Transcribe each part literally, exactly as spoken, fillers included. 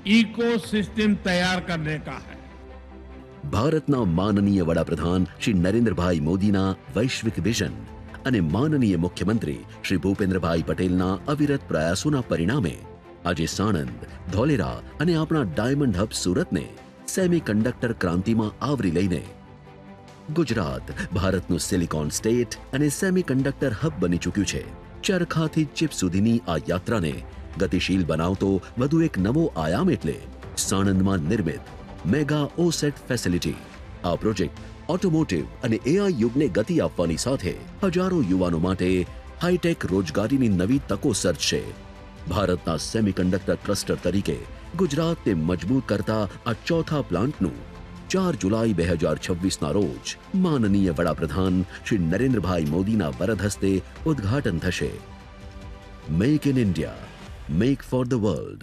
Ecosystem तैयार करने का है। ભારતના માનનીય વડાપ્રધાન શ્રી નરેન્દ્રભાઈ મોદીના વૈશ્વિક વિઝન અને માનનીય મુખ્યમંત્રી શ્રી ભૂપેન્દ્રભાઈ પટેલના અવિરત પ્રયાસોના પરિણામે આજે સાણંદ, ધોલેરા અને આપણા ડાયમંડ હબ સુરતને સેમિકન્ડક્ટર ક્રાંતિમાં આવરી લઈને ગુજરાત ભારતનું સિલિકોન સ્ટેટ અને સેમિકન્ડક્ટર હબ બની ચૂક્યું છે। ચરખાથી ચિપ સુધીની આ યાત્રાને ગતિશીલ બનાવતો વધુ એક નવો આયામ એટલે સાણંદમાં નિર્મિત મેગા ઓસેટ ફેસિલિટી। આ પ્રોજેક્ટ ઓટોમોટિવ અને એઆઈ યુગને ગતિ આપવાની સાથે હજારો યુવાનો માટે હાઈટેક રોજગારીની નવી તકો સર્જશે। ભારતના સેમિકન્ડક્ટર ક્લસ્ટર તરીકે ગુજરાતને મજબૂત કરતા આ ચોથા પ્લાન્ટનું ચાર જુલાઈ બે હજાર છવ્વીસના રોજ માનનીય વડાપ્રધાન શ્રી નરેન્દ્રભાઈ મોદીના વરદ હસ્તે ઉદ્ઘાટન થશે। Make in India, make for the world.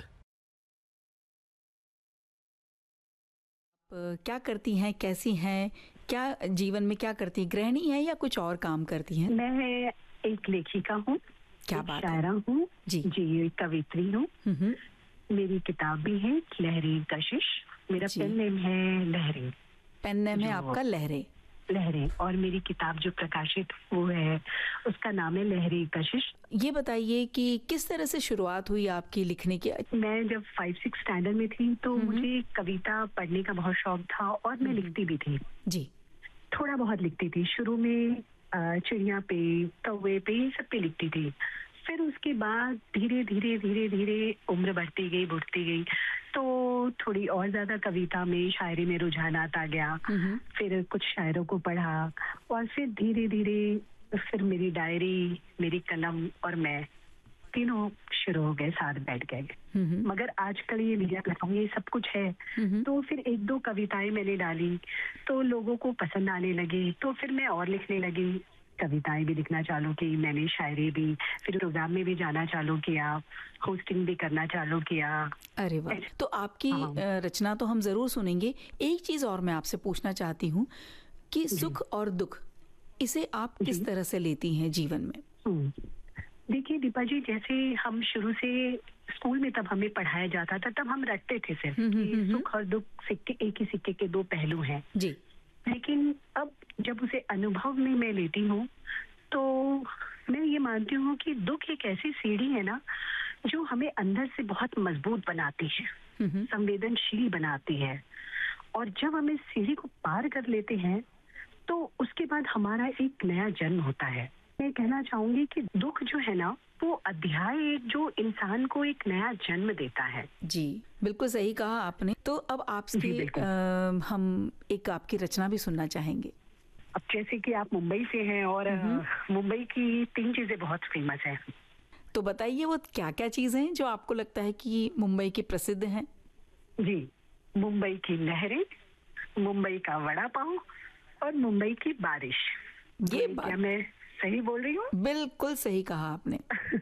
क्या करती हैं, कैसी हैं, क्या जीवन में क्या करती हैं? गृहिणी हैं या कुछ और काम करती हैं? मैं एक लेखिका हूँ, क्या एक बात शायरा हूँ जी। जी, एक कवित्री हूँ। हम्म, मेरी किताब भी है लहरी कशिश। मेरा जी। पेन नेम है लहरी पेन नेम है जो- आपका लहरे। लहरें, और मेरी किताब जो प्रकाशित वो है उसका नाम है लहरी कशिश। ये बताइए कि किस तरह से शुरुआत हुई आपकी लिखने की? मैं जब फाइव सिक्स स्टैंडर्ड में थी तो हम्म। मुझे कविता पढ़ने का बहुत शौक था और मैं हम्म। लिखती भी थी, जी। थोड़ा बहुत लिखती थी। शुरू में अ, चिड़िया पे, कौवे पे, ये सब पे लिखती थी। फिर उसके बाद धीरे धीरे धीरे धीरे उम्र बढ़ती गई बढ़ती गई तो थोड़ी और ज्यादा कविता में, शायरी में रुझानात आ गया। हम्म, फिर कुछ शायरों को पढ़ा और फिर धीरे धीरे फिर मेरी डायरी, मेरी कलम और मैं तीनों शुरू हो गए, साथ बैठ गए। हम्म, मगर आजकल ये मीडिया प्लेटफॉर्म ये सब कुछ है हम्म, तो फिर एक दो कविताएं मैंने डाली तो लोगों को पसंद आने लगी, तो फिर मैं और लिखने लगी। कविताएं भी लिखना चालू की मैंने, शायरी भी, फिर प्रोग्राम में भी जाना चालू किया, होस्टिंग भी करना चालू किया। अरे वाह। तो आपकी हाँ। अ, रचना तो हम जरूर सुनेंगे। एक चीज और मैं आपसे पूछना चाहती हूँ कि सुख और दुख इसे आप किस जी। तरह से लेती हैं जीवन में? हम्म। देखिए दीपा जी, जैसे हम शुरू से स्कूल में तब हमें पढ़ाया जाता था, तब हम रटते थे सिर्फ हम्म, कि हम्म, सुख और दुख सिक्के, एक ही सिक्के के दो पहलू हैं। जी। लेकिन अब जब उसे अनुभव में मैं लेती हूँ तो मैं ये मानती हूँ कि दुख एक ऐसी सीढ़ी है ना जो हमें अंदर से बहुत मजबूत बनाती है, हम्म, संवेदनशील बनाती है। और जब हम इस सीढ़ी को पार कर लेते हैं तो उसके बाद हमारा एक नया जन्म होता है। मैं कहना चाहूंगी कि दुख जो है ना वो अध्याय एक जो इंसान को एक नया जन्म देता है। जी, बिल्कुल सही कहा आपने। तो अब आपसे जी, बिल्कुल। अ, हम एक आपकी रचना भी सुनना चाहेंगे। अब जैसे कि आप मुंबई से हैं और हम्म। अ, मुंबई की तीन चीजें बहुत फेमस है। तो बताइए वो क्या क्या चीजें हैं जो आपको लगता है कि मुंबई की प्रसिद्ध हैं? जी, मुंबई की लहरें, मुंबई का वड़ा पाव और मुंबई की बारिश। ये ये बात क्या मैं सही बोल रही हूँ? बिल्कुल सही कहा आपने।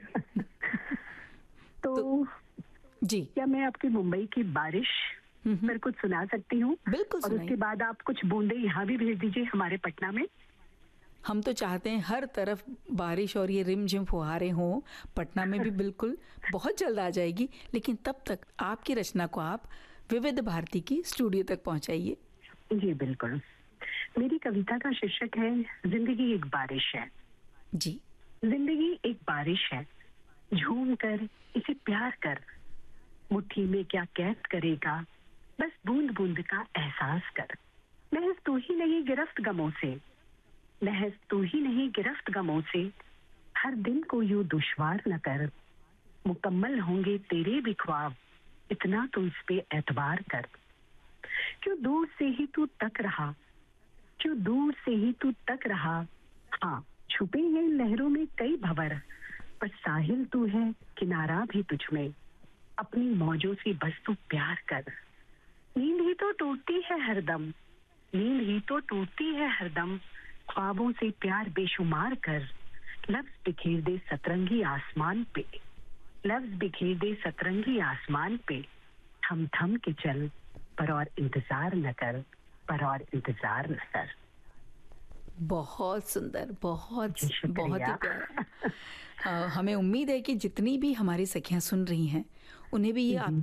तो जी, क्या मैं आपकी मुंबई की बारिश हम्म, पर कुछ सुना सकती हूँ? बिल्कुल और उसके सुनाइए। बाद आप कुछ बूंदे यहाँ भी भेज दीजिए हमारे पटना में। हम तो चाहते हैं हर तरफ बारिश और ये रिमझिम फुहारे हों। पटना में भी बिल्कुल बहुत जल्द आ जाएगी, लेकिन तब तक आपकी रचना को आप विविध भारती की स्टूडियो तक पहुंचाइए। जी बिल्कुल। मेरी कविता का शीर्षक है जिंदगी एक बारिश है। जी। जिंदगी एक बारिश है, झूम कर इसे प्यार कर, मुट्ठी में क्या कैद करेगा, बस बूंद बूंद का एहसास कर। महज तू ही नहीं गिरफ्त गमों से, महज तू ही नहीं गिरफ्त गमों से, हर दिन को यूं दुश्वार न कर, मुकम्मल होंगे तेरे भी ख्वाब, इतना तो इस पे एतबार कर। क्यों दूर से ही तू तक रहा, क्यों दूर से ही तू तक रहा, हाँ छुपे हैं लहरों में कई भंवर, पर साहिल तू है किनारा भी तुझ में, अपनी मौजों से बस तू प्यार कर। नींद ही तो टूटती है हरदम, नींद ही तो टूटती है हरदम, ख्वाबों से प्यार बेशुमार कर, लफ्ज बिखेर दे सतरंगी आसमान पे, लफ्ज बिखेर दे सतरंगी आसमान पे, थम थम के चल पर और इंतजार न कर, पर और इंतजार न कर। बहुत सुंदर, बहुत जी, शुक्रिया। बहुत ही प्यारा। अ, हमें उम्मीद है कि जितनी भी हमारी सखियां सुन रही हैं उन्हें भी ये जी। आप